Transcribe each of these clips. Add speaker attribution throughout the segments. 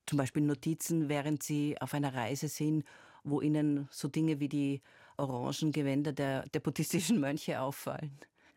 Speaker 1: zum Beispiel Notizen, während Sie auf einer Reise sind, wo Ihnen so Dinge wie die orangen Gewänder der buddhistischen Mönche auffallen?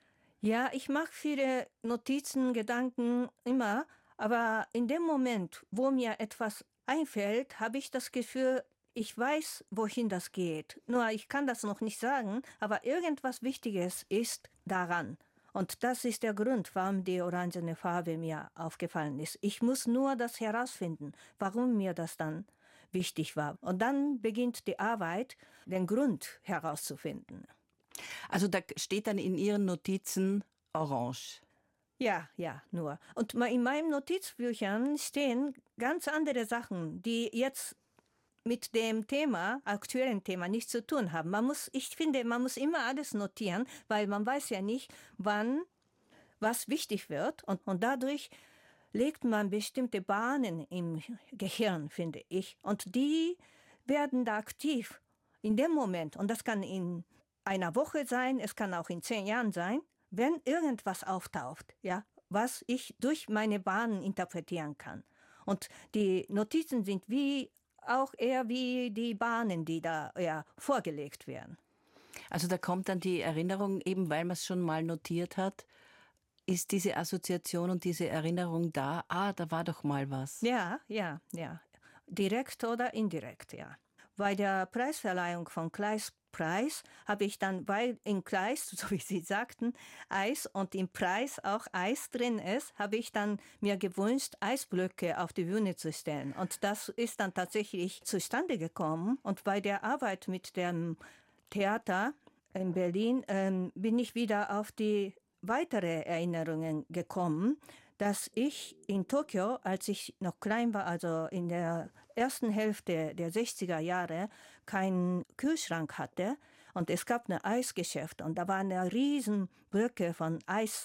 Speaker 2: Ja, ich mache viele Notizen, Gedanken immer, aber in dem Moment, wo mir etwas einfällt, habe ich das Gefühl, ich weiß, wohin das geht. Nur ich kann das noch nicht sagen, aber irgendwas Wichtiges ist daran. Und das ist der Grund, warum die orangene Farbe mir aufgefallen ist. Ich muss nur das herausfinden, warum mir das dann wichtig war. Und dann beginnt die Arbeit, den Grund herauszufinden.
Speaker 1: Also da steht dann in Ihren Notizen orange.
Speaker 2: Ja, ja, nur. Und in meinen Notizbüchern stehen ganz andere Sachen, die jetzt mit dem Thema, aktuellen Thema, nichts zu tun haben. Ich finde, man muss immer alles notieren, weil man weiß ja nicht, wann was wichtig wird. Und dadurch legt man bestimmte Bahnen im Gehirn, finde ich. Und die werden da aktiv in dem Moment. Und das kann in einer Woche sein, es kann auch in 10 Jahren sein, wenn irgendwas auftaucht, ja, was ich durch meine Bahnen interpretieren kann. Und die Notizen sind auch eher wie die Bahnen, die da vorgelegt werden.
Speaker 1: Also da kommt dann die Erinnerung, eben weil man es schon mal notiert hat, ist diese Assoziation und diese Erinnerung da, da war doch mal was.
Speaker 2: Ja, ja, ja. Direkt oder indirekt, ja. Bei der Preisverleihung von Kleist Preis habe ich dann, weil in Kleist, so wie Sie sagten, Eis und im Preis auch Eis drin ist, habe ich dann mir gewünscht, Eisblöcke auf die Bühne zu stellen. Und das ist dann tatsächlich zustande gekommen. Und bei der Arbeit mit dem Theater in Berlin bin ich wieder auf die weitere Erinnerungen gekommen, dass ich in Tokio, als ich noch klein war, also in der ersten Hälfte der 60er Jahre, keinen Kühlschrank hatte. Und es gab ein Eisgeschäft und da war eine riesen Blöcke von Eis.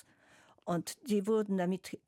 Speaker 2: Und die wurden damit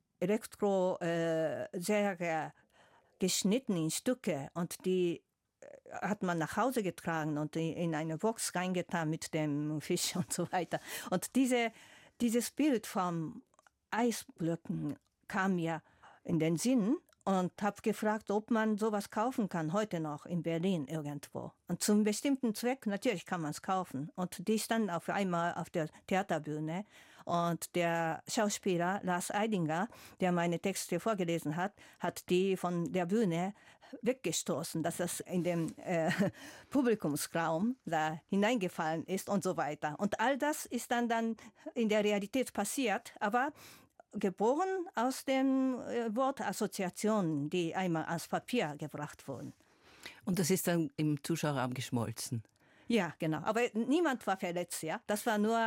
Speaker 2: Elektrosäge geschnitten in Stücke. Und die hat man nach Hause getragen und in eine Box reingetan mit dem Fisch und so weiter. Und dieses Bild vom Eisblöcken kam mir in den Sinn und habe gefragt, ob man sowas kaufen kann, heute noch in Berlin irgendwo. Und zum bestimmten Zweck, natürlich kann man es kaufen. Und die standen auf einmal auf der Theaterbühne und der Schauspieler Lars Eidinger, der meine Texte vorgelesen hat, hat die von der Bühne weggestoßen, dass das in den Publikumsraum da hineingefallen ist und so weiter. Und all das ist dann in der Realität passiert, aber geboren aus dem Wort Assoziationen, die einmal ans Papier gebracht wurden.
Speaker 1: Und das ist dann im Zuschauerraum geschmolzen?
Speaker 2: Ja, genau. Aber niemand war verletzt, ja. Das war nur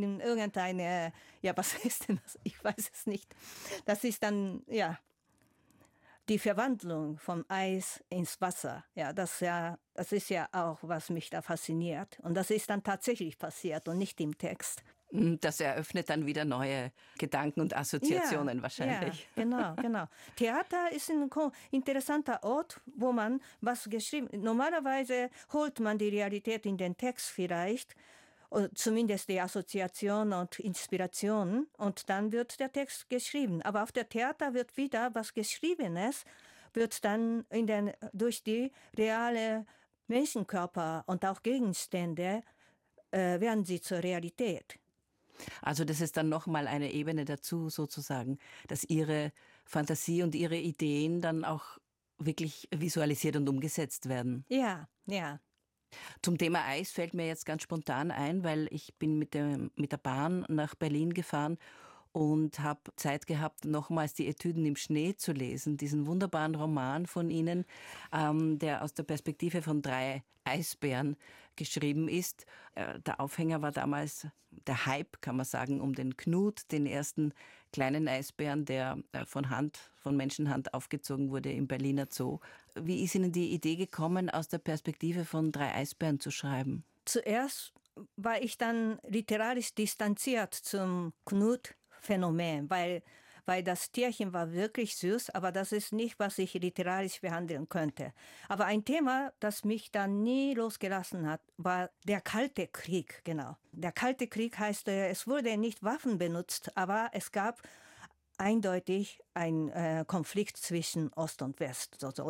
Speaker 2: was ist denn das? Ich weiß es nicht. Das ist dann, die Verwandlung vom Eis ins Wasser. Ja, das ist ja auch, was mich da fasziniert. Und das ist dann tatsächlich passiert und nicht im Text.
Speaker 1: Das eröffnet dann wieder neue Gedanken und Assoziationen wahrscheinlich.
Speaker 2: Ja, genau. Theater ist ein interessanter Ort, wo man was geschrieben. Normalerweise holt man die Realität in den Text vielleicht, oder zumindest die Assoziation und Inspiration, und dann wird der Text geschrieben. Aber auf der Theater wird wieder was Geschriebenes, wird dann durch die reale Menschenkörper und auch Gegenstände werden sie zur Realität.
Speaker 1: Also das ist dann nochmal eine Ebene dazu sozusagen, dass Ihre Fantasie und Ihre Ideen dann auch wirklich visualisiert und umgesetzt werden.
Speaker 2: Ja.
Speaker 1: Zum Thema Eis fällt mir jetzt ganz spontan ein, weil ich bin mit der Bahn nach Berlin gefahren und habe Zeit gehabt, nochmals die Etüden im Schnee zu lesen, diesen wunderbaren Roman von Ihnen, der aus der Perspektive von 3 Eisbären geschrieben ist. Der Aufhänger war damals der Hype, kann man sagen, um den Knut, den ersten kleinen Eisbären, der von Menschenhand aufgezogen wurde im Berliner Zoo. Wie ist Ihnen die Idee gekommen, aus der Perspektive von 3 Eisbären zu schreiben?
Speaker 2: Zuerst war ich dann literarisch distanziert zum Knut-Phänomen, weil das Tierchen war wirklich süß, aber das ist nicht, was ich literarisch behandeln könnte. Aber ein Thema, das mich dann nie losgelassen hat, war der Kalte Krieg, genau. Der Kalte Krieg heißt, es wurde nicht Waffen benutzt, aber es gab eindeutig einen Konflikt zwischen Ost und West.